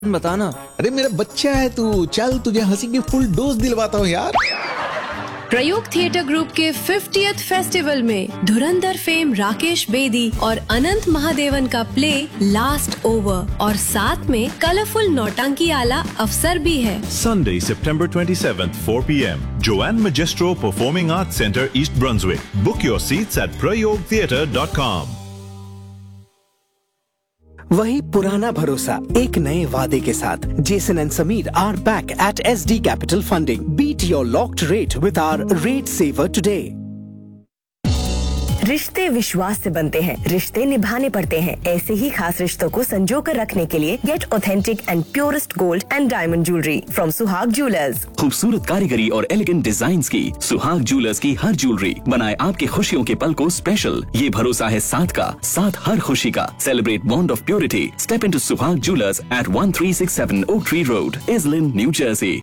बताना। अरे मेरा बच्चा है तू, चल तुझे हंसी की फुल डोज दिलवाता हूँ यार। प्रयोग थिएटर ग्रुप के 50th फेस्टिवल में धुरंधर फेम राकेश बेदी और अनंत महादेवन का प्ले लास्ट ओवर और साथ में कलरफुल नौटंकी आला अवसर भी है। Sunday, September 27th, 4 p.m. Joanne Magistro Performing Arts Center, East Brunswick. Book your seats at prayogtheatre.com. वही पुराना भरोसा एक नए वादे के साथ Jason and Sameer are back at SD Capital Funding. Beat your locked rate with our rate saver today. रिश्ते विश्वास से बनते हैं, रिश्ते निभाने पड़ते हैं। ऐसे ही खास रिश्तों को संजो कर रखने के लिए gate authentic and purest gold and diamond jewellery from सुहाग ज्वेलर्स। खूबसूरत कारीगरी और एलिगेंट डिजाइन्स की सुहाग ज्वेलर्स की हर ज्वेलरी बनाए आपके खुशियों के पल को स्पेशल। ये भरोसा है साथ का, साथ हर खुशी का। Celebrate bond of purity. Step into सुहाग jewellers eight 1367 Oak Tree Road, Islin, New Jersey.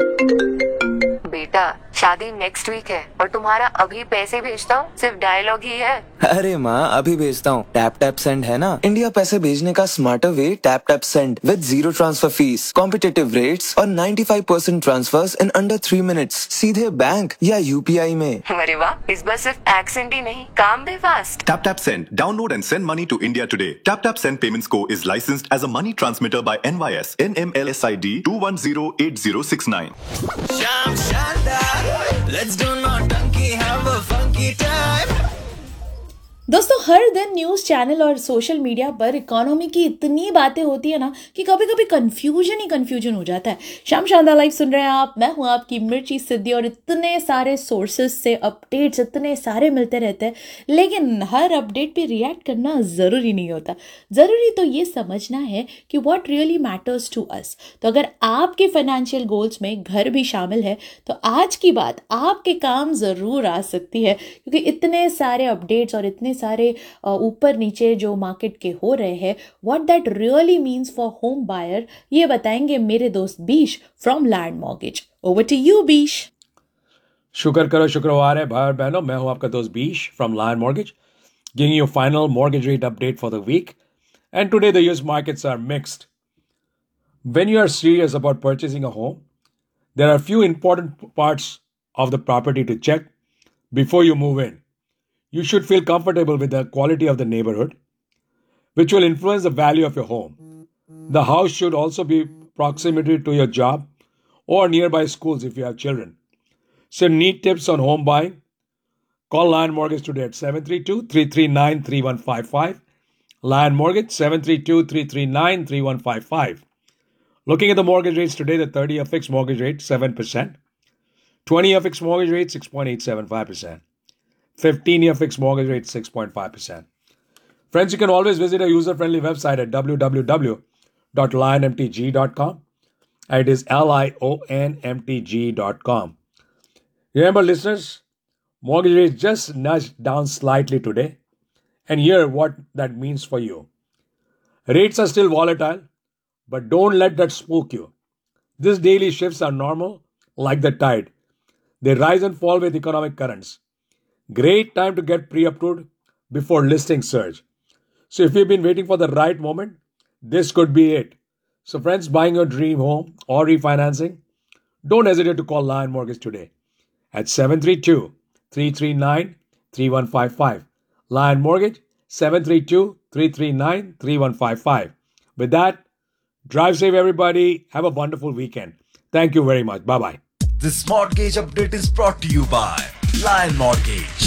बेटा शादी नेक्स्ट वीक है और तुम्हारा अभी पैसे भेजता हूँ सिर्फ डायलॉग ही है। अरे माँ अभी भेजता हूँ। टैप टैप सेंड है ना, इंडिया पैसे भेजने का smarter way. Tap tap send with 0 transfer fees, competitive rates और 95% ट्रांसफर्स इन अंडर 3 मिनट्स सीधे बैंक या UPI में। अरे वाह, इस बार सिर्फ एक्सेंट ही नहीं काम भी fast. Tap Tap Send. Download and send money to India today. Tap Tap Send Payments Co. is licensed as a money transmitter by NYS NMLSID 2108069. Sham Shandar, let's do naughty, have a funky time. दोस्तों हर दिन news channel और social media पर economy की इतनी बातें होती है ना कि कभी कभी कंफ्यूजन हो जाता है। शाम शानदार लाइव सुन रहे हैं आप, मैं हूं आपकी मिर्ची सिद्धि और इतने सारे सोर्सेज से अपडेट्स इतने सारे मिलते रहते हैं, लेकिन हर अपडेट पे रिएक्ट करना ज़रूरी नहीं होता। ज़रूरी तो ये समझना है कि what really matters to us. तो अगर आपके फाइनेंशियल गोल्स में घर भी शामिल है तो आज की बात आपके काम ज़रूर आ सकती है, क्योंकि इतने सारे अपडेट्स और इतने सारे ऊपर नीचे जो मार्केट के हो रहे हैं, what that really means for home buyer, ये बताएंगे मेरे दोस्त बीश from land mortgage. Over to you बीश। शुक्र करो शुक्रवार है भाई और बहनों, मैं हूं आपका दोस्त बीश from land mortgage, giving you final mortgage rate update for the week. And today the US markets are mixed. When you are serious about purchasing a home, there are a few important parts of the property to check before you move in. You should feel comfortable with the quality of the neighborhood, which will influence the value of your home. The house should also be proximity to your job or nearby schools if you have children. So need tips on home buying? Call Lion Mortgage today at 732-339-3155. Lion Mortgage, 732-339-3155. Looking at the mortgage rates today, the 30-year fixed mortgage rate, 7%. 20-year fixed mortgage rate, 6.875%. 15-year fixed mortgage rate, 6.5%. Friends, you can always visit a user-friendly website at www.lionmtg.com. It is LIONMTG.com. Remember, listeners, mortgage rates just nudged down slightly today. And hear what that means for you. Rates are still volatile, but don't let that spook you. These daily shifts are normal, like the tide. They rise and fall with economic currents. Great time to get pre-approved before listing surge. So if you've been waiting for the right moment, this could be it. So friends, buying your dream home or refinancing, don't hesitate to call Lion Mortgage today at 732-339-3155. Lion Mortgage, 732-339-3155. With that, drive safe everybody. Have a wonderful weekend. Thank you very much. Bye-bye. This mortgage update is brought to you by Lion Mortgage.